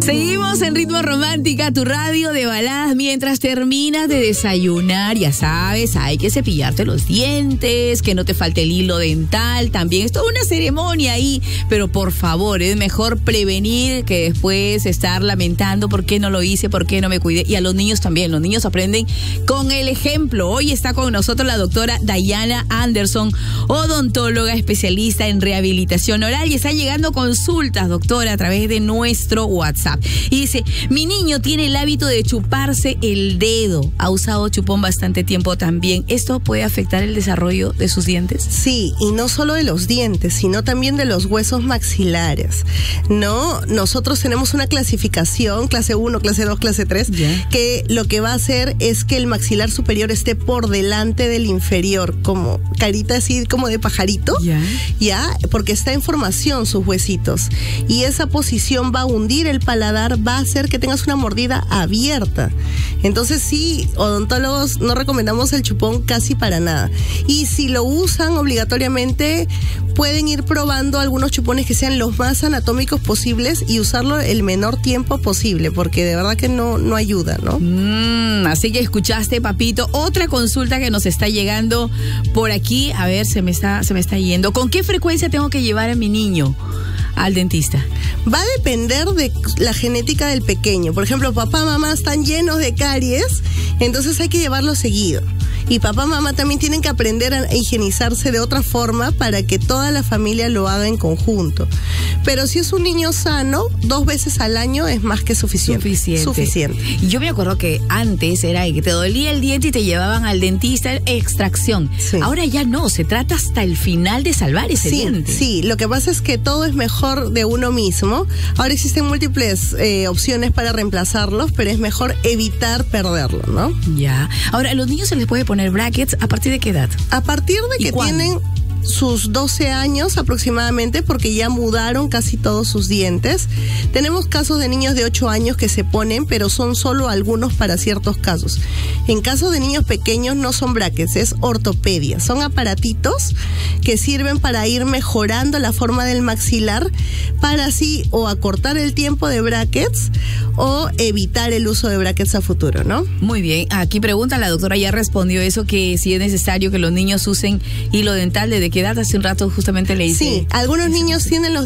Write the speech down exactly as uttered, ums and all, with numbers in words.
Seguimos en Ritmo Romántica, tu radio de baladas. Mientras terminas de desayunar, ya sabes, hay que cepillarte los dientes, que no te falte el hilo dental. También es toda una ceremonia ahí, pero por favor, es mejor prevenir que después estar lamentando por qué no lo hice, por qué no me cuidé. Y a los niños también, los niños aprenden con el ejemplo. Hoy está con nosotros la doctora Dayana Anderson, odontóloga especialista en rehabilitación oral, y están llegando consultas, doctora, a través de nuestro WhatsApp. Y dice, mi niño tiene el hábito de chuparse el dedo. Ha usado chupón bastante tiempo también. ¿Esto puede afectar el desarrollo de sus dientes? Sí, y no solo de los dientes, sino también de los huesos maxilares, ¿no? Nosotros tenemos una clasificación, clase uno, clase dos, clase tres, yeah. que lo que va a hacer es que el maxilar superior esté por delante del inferior, como carita así como de pajarito, yeah. ya, porque está en formación sus huesitos. Y esa posición va a hundir el paladar, va a hacer que tengas una mordida abierta. Entonces sí, odontólogos no recomendamos el chupón casi para nada. Y si lo usan obligatoriamente, pueden ir probando algunos chupones que sean los más anatómicos posibles y usarlo el menor tiempo posible, porque de verdad que no, no ayuda, ¿no? Mm, así que escuchaste, papito. Otra consulta que nos está llegando por aquí. A ver, se me está, se me está yendo. ¿Con qué frecuencia tengo que llevar a mi niño al dentista? Va a depender de la genética del pequeño. Por ejemplo, papá, mamá están llenos de caries, entonces hay que llevarlo seguido. Y papá, mamá también tienen que aprender a higienizarse de otra forma para que toda la familia lo haga en conjunto. Pero si es un niño sano, dos veces al año es más que suficiente. Suficiente. Suficiente. Yo me acuerdo que antes era que te dolía el diente y te llevaban al dentista, extracción. Sí. Ahora ya no, se trata hasta el final de salvar ese sí, diente. Sí, lo que pasa es que todo es mejor de uno mismo. Ahora existen múltiples eh, opciones para reemplazarlos, pero es mejor evitar perderlo, ¿no? Ya. Ahora, ¿a los niños se les puede poner brackets a partir de qué edad? A partir de que tienen sus doce años aproximadamente, porque ya mudaron casi todos sus dientes. Tenemos casos de niños de ocho años que se ponen, pero son solo algunos para ciertos casos. En caso de niños pequeños no son brackets, es ortopedia. Son aparatitos que sirven para ir mejorando la forma del maxilar, para así o acortar el tiempo de brackets o evitar el uso de brackets a futuro, ¿no? Muy bien, aquí pregunta, la doctora ya respondió eso, que si es necesario que los niños usen hilo dental, ¿de qué edad? Hace un rato justamente le hice. Sí, algunos niños tienen los